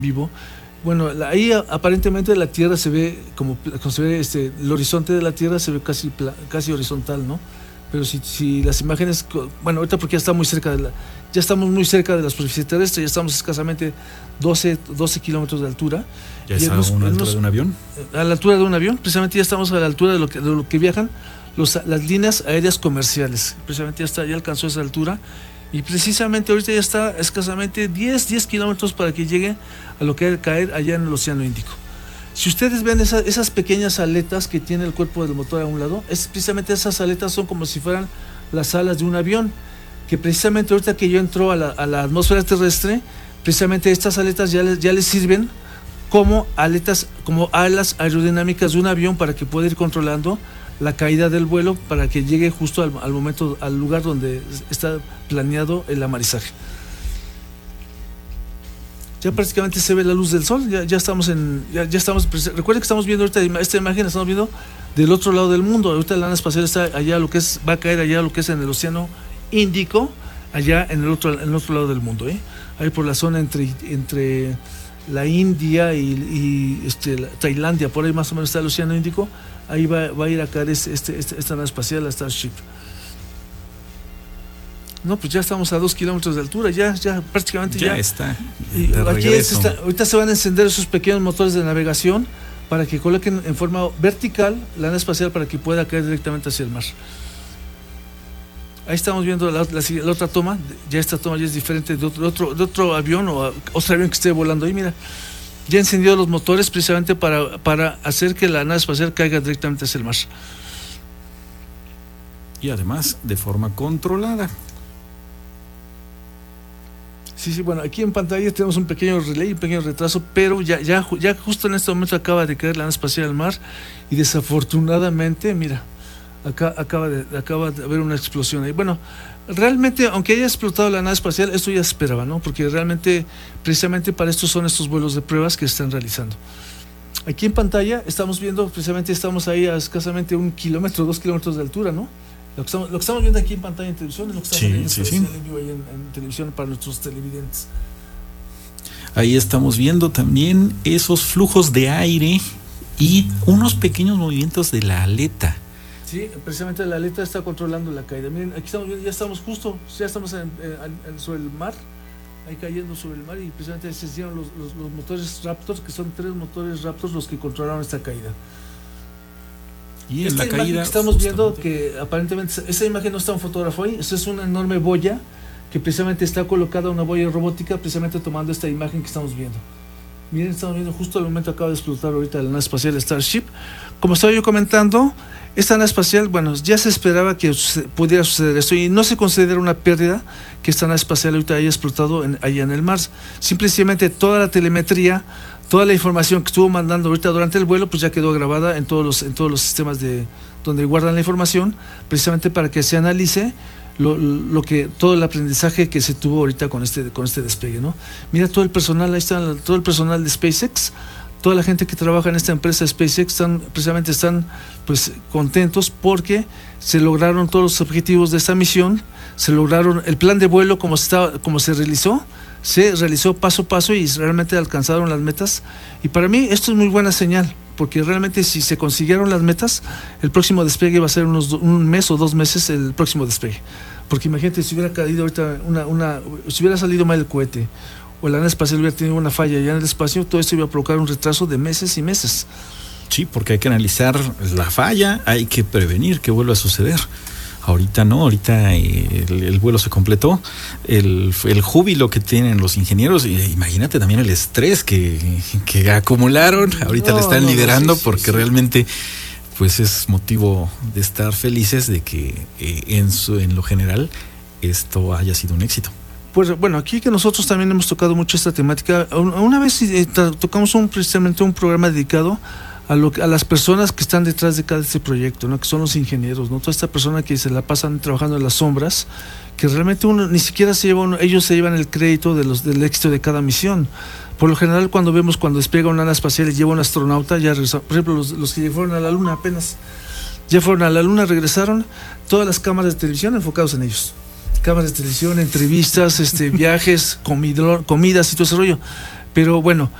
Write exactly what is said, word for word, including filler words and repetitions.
vivo. Bueno, la, ahí a, aparentemente la Tierra se ve como, como se ve este, el horizonte de la Tierra se ve casi, casi horizontal, ¿no? Pero si, si las imágenes, bueno, ahorita porque ya está muy cerca de la, ya estamos muy cerca de la superficie terrestre, ya estamos escasamente doce kilómetros de altura. ¿Ya está a una altura de un avión? A la altura de un avión, precisamente ya estamos a la altura de lo que, de lo que viajan los, las líneas aéreas comerciales, precisamente ya está, ya alcanzó esa altura. Y precisamente ahorita ya está escasamente diez kilómetros para que llegue a lo que hay que caer allá en el Océano Índico. Si ustedes ven esa, esas pequeñas aletas que tiene el cuerpo del motor a un lado, es precisamente esas aletas son como si fueran las alas de un avión, que precisamente ahorita que yo entro a la, a la atmósfera terrestre, precisamente estas aletas ya les, ya les sirven como aletas, como alas aerodinámicas de un avión para que pueda ir controlando la caída del vuelo para que llegue justo al, al momento, al lugar donde está planeado el amarizaje. Ya prácticamente se ve la luz del sol, ya, ya estamos en, ya, ya estamos, recuerden que estamos viendo ahorita esta imagen, estamos viendo del otro lado del mundo, ahorita la nave espacial está allá, lo que es, va a caer allá lo que es en el Océano Índico, allá en el otro, en el otro lado del mundo, ¿eh? Ahí por la zona entre, entre la India y, y este, la, Tailandia, por ahí más o menos está el Océano Índico, ahí va, va a ir a caer este, este, esta nave espacial, la Starship. No, pues ya estamos a dos kilómetros de altura, ya, ya prácticamente ya. Ya está. Y aquí es esta, ahorita se van a encender esos pequeños motores de navegación para que coloquen en forma vertical la nave espacial para que pueda caer directamente hacia el mar. Ahí estamos viendo la, la, la otra toma, ya esta toma ya es diferente de otro, de otro, de otro avión o otro avión que esté volando ahí, mira. Ya encendido los motores precisamente para, para hacer que la nave espacial caiga directamente hacia el mar. Y además de forma controlada. Sí, sí, bueno, aquí en pantalla tenemos un pequeño relay, un pequeño retraso, pero ya, ya, ya justo en este momento acaba de caer la nave espacial al mar y desafortunadamente, mira, acá acaba de, acaba de haber una explosión ahí. Bueno, realmente, aunque haya explotado la nave espacial, esto ya se esperaba, ¿no? Porque realmente, precisamente para esto son estos vuelos de pruebas que se están realizando. Aquí en pantalla estamos viendo, precisamente estamos ahí a escasamente un kilómetro, dos kilómetros de altura, ¿no? Lo que, estamos, lo que estamos viendo aquí en pantalla en televisión es lo que estamos sí, viendo sí, sí. en, en, en televisión para nuestros televidentes. Ahí estamos viendo también esos flujos de aire y unos pequeños movimientos de la aleta. Sí, precisamente la aleta está controlando la caída. Miren, aquí estamos viendo, ya estamos justo, ya estamos en, en, en, sobre el mar, ahí cayendo sobre el mar y precisamente se hicieron los, los, los motores Raptor, que son tres motores Raptor los que controlaron esta caída. Y en esta la caída que estamos viendo que aparentemente esa imagen no está un fotógrafo ahí, eso es una enorme boya que precisamente está colocada, una boya robótica precisamente tomando esta imagen que estamos viendo. Miren, estamos viendo justo al momento acaba de explotar ahorita la nave espacial Starship. Como estaba yo comentando, esta nave espacial, bueno, ya se esperaba que pudiera suceder esto y no se considera una pérdida que esta nave espacial ahorita haya explotado en, allá en el mar. Simplemente toda la telemetría, toda la información que estuvo mandando ahorita durante el vuelo, pues ya quedó grabada en todos los, en todos los sistemas de donde guardan la información, precisamente para que se analice lo, lo que, todo el aprendizaje que se tuvo ahorita con este, con este despegue, ¿no? Mira todo el personal, ahí está todo el personal de SpaceX, toda la gente que trabaja en esta empresa SpaceX están, precisamente están pues contentos porque se lograron todos los objetivos de esta misión, se lograron el plan de vuelo como se, estaba, como se realizó, se realizó paso a paso y realmente alcanzaron las metas y para mí esto es muy buena señal porque realmente si se consiguieron las metas el próximo despegue va a ser unos un mes o dos meses el próximo despegue, porque imagínate si hubiera caído ahorita una, una si hubiera salido mal el cohete o la nave espacial hubiera tenido una falla allá en el espacio, todo esto iba a provocar un retraso de meses y meses. Sí, porque hay que analizar la falla, hay que prevenir que vuelva a suceder. Ahorita no, ahorita el, el vuelo se completó, el, el júbilo que tienen los ingenieros, imagínate también el estrés que, que acumularon, ahorita no, le están no, liberando sí, sí, porque sí. realmente pues es motivo de estar felices de que eh, en, su, en lo general esto haya sido un éxito. Pues bueno, aquí que nosotros también hemos tocado mucho esta temática, una vez eh, tocamos un, precisamente un programa dedicado a, lo, a las personas que están detrás de cada este proyecto, ¿no? Que son los ingenieros, ¿no? Toda esta persona que se la pasan trabajando en las sombras, que realmente uno ni siquiera se lleva, uno, ellos se llevan el crédito de los, del éxito de cada misión. Por lo general cuando vemos cuando despega una nave espacial y lleva un astronauta, ya regresaron, por ejemplo los, los que fueron a la luna apenas, ya fueron a la luna, regresaron, todas las cámaras de televisión enfocados en ellos. Cámaras de televisión, entrevistas, este, viajes, comidor, comidas y todo ese rollo. Pero bueno,